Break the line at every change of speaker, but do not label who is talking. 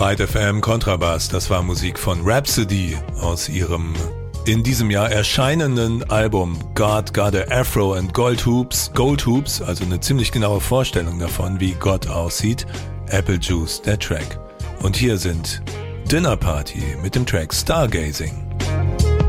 Ride FM Kontrabass, das war Musik von Rhapsody aus ihrem in diesem Jahr erscheinenden Album God Got a Afro and Gold Hoops, also eine ziemlich genaue Vorstellung davon, wie Gott aussieht. Apple Juice, der Track. Und hier sind Dinner Party mit dem Track Stargazing.